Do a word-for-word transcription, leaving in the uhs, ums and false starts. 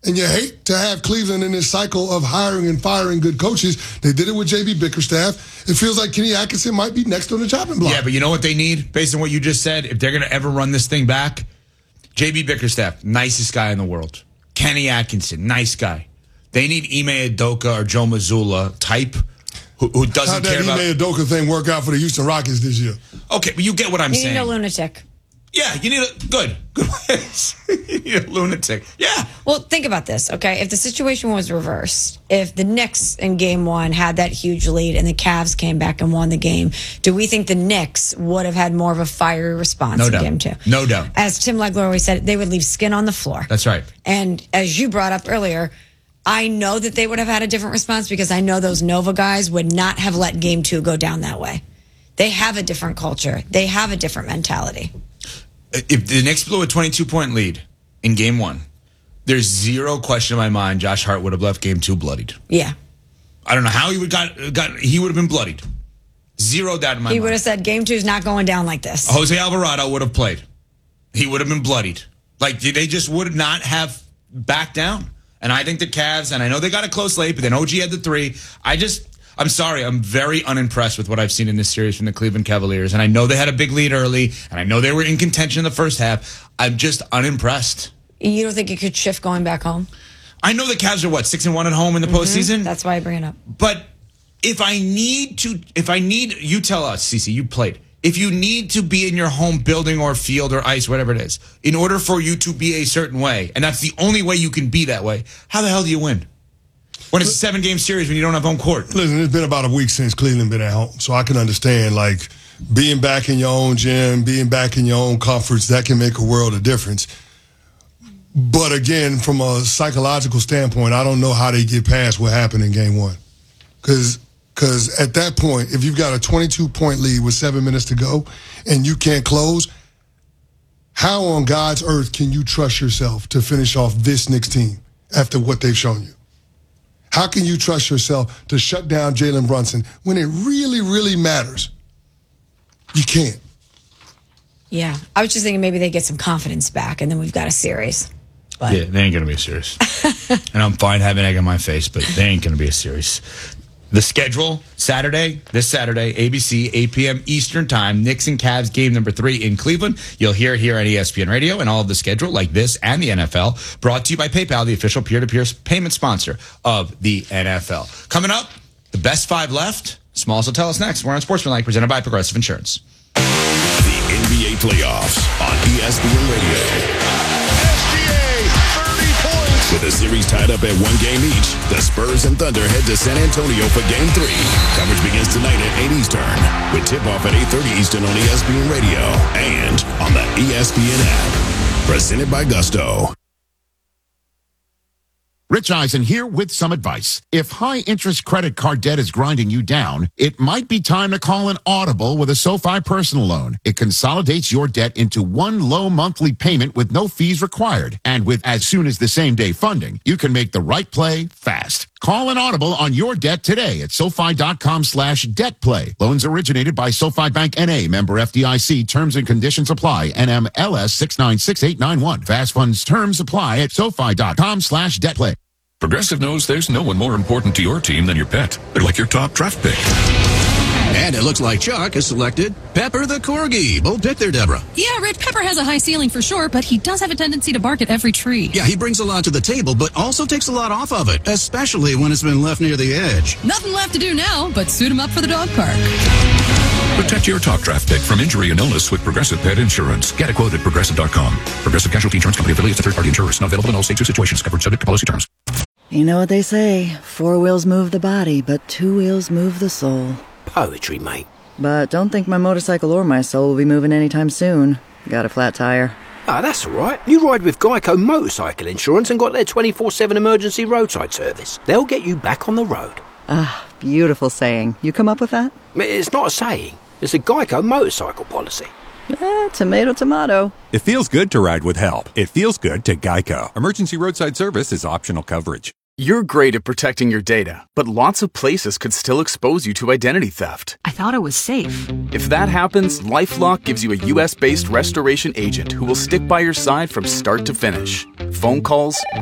And you hate to have Cleveland in this cycle of hiring and firing good coaches. They did it with J B Bickerstaff. It feels like Kenny Atkinson might be next on the chopping block. Yeah, but you know what they need, based on what you just said? If they're going to ever run this thing back, J B Bickerstaff, nicest guy in the world. Kenny Atkinson, nice guy. They need Ime Udoka or Joe Mazzulla type who, who doesn't How'd care that about... Ime Udoka thing work out for the Houston Rockets this year? Okay, but you get what I'm you saying. You need a lunatic. Yeah, you need a... Good. Good ways. You need a lunatic. Yeah. Well, think about this, okay? If the situation was reversed, if the Knicks in game one had that huge lead and the Cavs came back and won the game, do we think the Knicks would have had more of a fiery response no in doubt. game two? No doubt. As Tim Legler always said, they would leave skin on the floor. That's right. And as you brought up earlier, I know that they would have had a different response because I know those Nova guys would not have let game two go down that way. They have a different culture. They have a different mentality. If the Knicks blew a twenty-two point lead in game one, there's zero question in my mind Josh Hart would have left game two bloodied. Yeah. I don't know how he would got got he would have been bloodied. Zero doubt in my he mind. He would have said game two is not going down like this. Jose Alvarado would have played. He would have been bloodied. Like they just would not have backed down. And I think the Cavs, and I know they got it close late, but then O G had the three. I just I'm sorry, I'm very unimpressed with what I've seen in this series from the Cleveland Cavaliers. And I know they had a big lead early, and I know they were in contention in the first half. I'm just unimpressed. You don't think it could shift going back home? I know the Cavs are, what, six and one at home in the mm-hmm. postseason? That's why I bring it up. But if I need to, if I need, you tell us, Cece, you played. If you need to be in your home building or field or ice, whatever it is, in order for you to be a certain way, and that's the only way you can be that way, how the hell do you win? When it's a seven-game series when you don't have home court. Listen, it's been about a week since Cleveland been at home, so I can understand, like, being back in your own gym, being back in your own comforts, that can make a world of difference. But again, from a psychological standpoint, I don't know how they get past what happened in game one. Because because at that point, if you've got a twenty-two point lead with seven minutes to go and you can't close, how on God's earth can you trust yourself to finish off this Knicks team after what they've shown you? How can you trust yourself to shut down Jalen Brunson when it really, really matters? You can't. Yeah. I was just thinking maybe they get some confidence back, and then we've got a series. But. Yeah, they ain't going to be a series. And I'm fine having egg on my face, but they ain't going to be a series. The schedule, Saturday, this Saturday, A B C, eight p.m. Eastern Time, Knicks and Cavs game number three in Cleveland. You'll hear it here on E S P N Radio, and all of the schedule, like this and the N F L, brought to you by PayPal, the official peer-to-peer payment sponsor of the N F L. Coming up, the best five left. Smalls will tell us next. We're on Sportsmanlike, presented by Progressive Insurance. The N B A playoffs on E S P N Radio. With the series tied up at one game each, the Spurs and Thunder head to San Antonio for Game three. Coverage begins tonight at eight Eastern, with tip-off at eight thirty Eastern on E S P N Radio and on the E S P N app. Presented by Gusto. Rich Eisen here with some advice. If high-interest credit card debt is grinding you down, it might be time to call an Audible with a SoFi personal loan. It consolidates your debt into one low monthly payment with no fees required. And with as soon as the same-day funding, you can make the right play fast. Call an Audible on your debt today at SoFi.com slash debt play. Loans originated by SoFi Bank N A, member F D I C. Terms and conditions apply. N M L S six nine six eight nine one. Fast funds terms apply at SoFi.com slash debt play. Progressive knows there's no one more important to your team than your pet. They're like your top draft pick. And it looks like Chuck has selected Pepper the Corgi. Bold pick there, Deborah. Yeah, Rich, Pepper has a high ceiling for sure, but he does have a tendency to bark at every tree. Yeah, he brings a lot to the table, but also takes a lot off of it, especially when it's been left near the edge. Nothing left to do now but suit him up for the dog park. Protect your top draft pick from injury and illness with Progressive Pet Insurance. Get a quote at Progressive dot com. Progressive Casualty Insurance Company affiliates of third-party insurers. Not available in all states or situations. Covered subject to policy terms. You know what they say, four wheels move the body, but two wheels move the soul. Poetry, mate. But don't think my motorcycle or my soul will be moving anytime soon. Got a flat tire. Ah, that's all right. You ride with Geico Motorcycle Insurance and got their twenty-four seven emergency roadside service. They'll get you back on the road. Ah, beautiful saying. You come up with that? It's not a saying. It's a Geico motorcycle policy. Eh, tomato, tomato. It feels good to ride with help. It feels good to Geico. Emergency roadside service is optional coverage. You're great at protecting your data, but lots of places could still expose you to identity theft. I thought it was safe. If that happens, LifeLock gives you a U S based restoration agent who will stick by your side from start to finish. Phone calls,